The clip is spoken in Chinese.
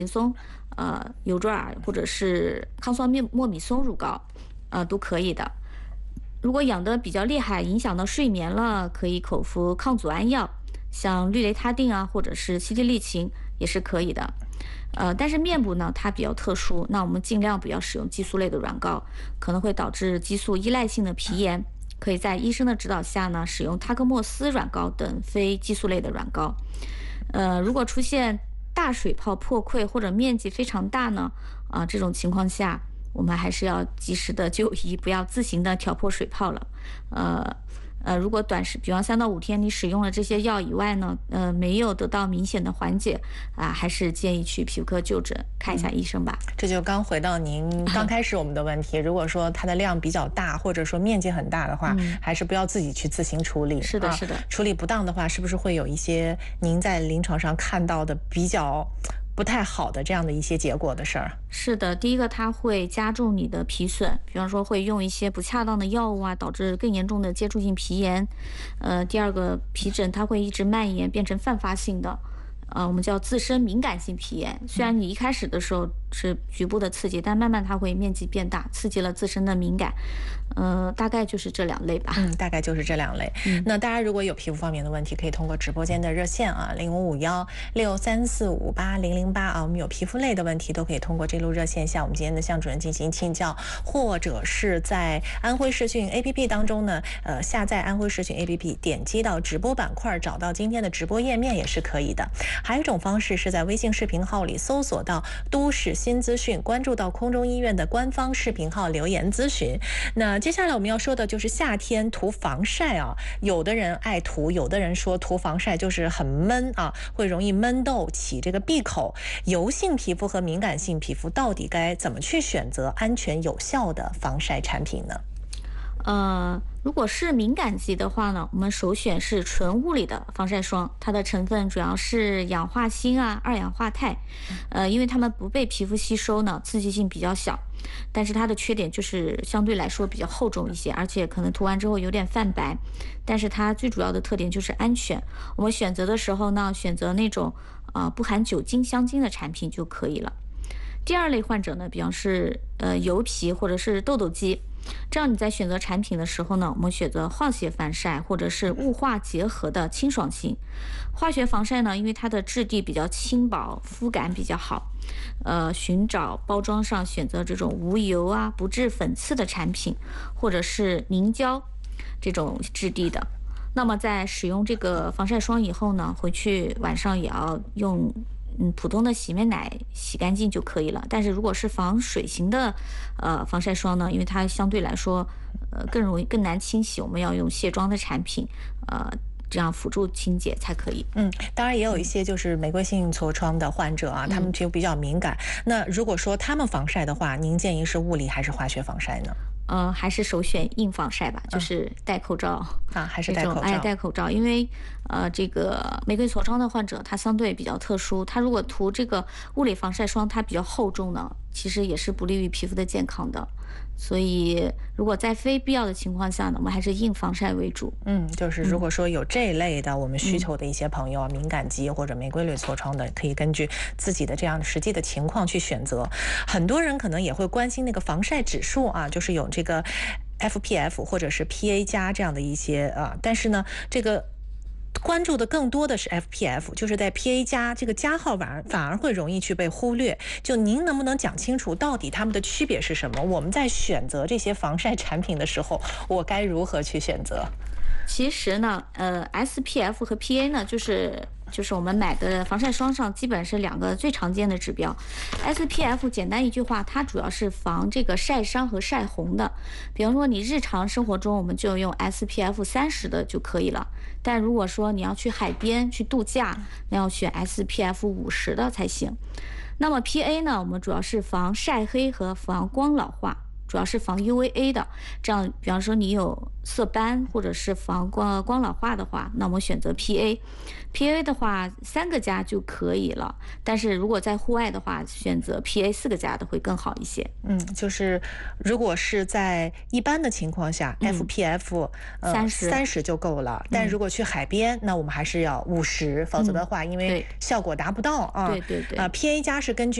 松、油转儿或者是康酸莫米松乳膏，都可以的。如果痒得比较厉害，影响到睡眠了，可以口服抗组胺药，像氯雷他定啊，或者是西地利嗪也是可以的。但是面部呢，它比较特殊，那我们尽量不要使用激素类的软膏，可能会导致激素依赖性的皮炎。可以在医生的指导下呢，使用他克莫司软膏等非激素类的软膏。如果出现大水泡破溃或者面积非常大呢，这种情况下，我们还是要及时的就医，不要自行的挑破水泡了。如果比方3到5天你使用了这些药以外呢，没有得到明显的缓解还是建议去皮肤科就诊看一下医生吧。 这就刚回到您刚开始我们的问题，如果说它的量比较大，或者说面积很大的话，还是不要自己去自行处理。 是的，是的。 处理不当的话，是不是会有一些您在临床上看到的比较不太好的这样的一些结果的事儿？ 是的，第一个它会加重你的皮损，比方说会用一些不恰当的药物导致更严重的接触性皮炎。第二个皮疹它会一直蔓延变成泛发性的，我们叫自身敏感性皮炎。虽然你一开始的时候是局部的刺激，但慢慢它会面积变大，刺激了自身的敏感。大概就是这2类吧。 大概就是这2类。那大家如果有皮肤方面的问题，可以通过直播间的热线055163458008我们有皮肤类的问题都可以通过这路热线向我们今天的向主任进行请教，或者是在安徽视讯 APP 当中呢，下载安徽视讯 APP， 点击到直播板块，找到今天的直播页面也是可以的。还有一种方式是在微信视频号里搜索到都市新资讯，关注到空中医院的官方视频号留言咨询。那接下来我们要说的就是夏天涂防晒有的人爱涂，有的人说涂防晒就是很闷会容易闷痘起这个闭口。油性皮肤和敏感性皮肤到底该怎么去选择安全有效的防晒产品呢？ 如果是敏感肌的话呢，我们首选是纯物理的防晒霜，它的成分主要是氧化锌二氧化钛，因为它们不被皮肤吸收呢，刺激性比较小，但是它的缺点就是相对来说比较厚重一些，而且可能涂完之后有点泛白，但是它最主要的特点就是安全。我们选择的时候呢，选择那种不含酒精、香精的产品就可以了。第2类患者呢，比方是油皮或者是痘痘肌，这样你在选择产品的时候呢，我们选择化学防晒或者是雾化结合的清爽型。化学防晒呢，因为它的质地比较轻薄，肤感比较好，寻找包装上选择这种无油不致粉刺的产品，或者是凝胶这种质地的。那么在使用这个防晒霜以后呢，回去晚上也要用普通的洗面奶洗干净就可以了。但是如果是防水型的防晒霜呢，因为它相对来说更难清洗，我们要用卸妆的产品这样辅助清洁才可以。 当然也有一些就是玫瑰性痤疮的患者他们皮肤比较敏感，那如果说他们防晒的话，您建议是物理还是化学防晒呢？ 还是首选硬防晒吧，就是戴口罩还是戴口罩？ 戴口罩，因为这个玫瑰痤疮的患者他相对比较特殊，他如果涂这个物理防晒霜，它比较厚重呢，其实也是不利于皮肤的健康的。所以如果在非必要的情况下呢，我们还是硬防晒为主。 就是如果说有这一类的我们需求的一些朋友敏感肌或者玫瑰类痤疮的，可以根据自己的这样实际的情况去选择。很多人可能也会关心那个防晒指数就是有这个 FPF 或者是 PA 加这样的一些但是呢，这个关注的更多的是 FPF， 就是在 PA 加这个加号反而会容易去被忽略。就您能不能讲清楚到底它们的区别是什么？我们在选择这些防晒产品的时候，我该如何去选择？ 其实呢SPF 和 PA 呢就是我们买的防晒霜上基本是2个最常见的指标。SPF 简单一句话，它主要是防这个晒伤和晒红的。比方说你日常生活中我们就用 SPF 30的就可以了，但如果说你要去海边去度假，那要选 SPF 50的才行。那么 PA 呢，我们主要是防晒黑和防光老化， 主要是防 UVA 的。这样，比方说你有色斑或者是防光老化的话，那我们选择 PA。PA 的话3个加就可以了，但是如果在户外的话，选择 PA 4个加的会更好一些。 就是如果是在一般的情况下，FPF 30就够了。但如果去海边，那我们还是要50，否则的话，因为效果达不到啊。 对对对。 PA 加是根据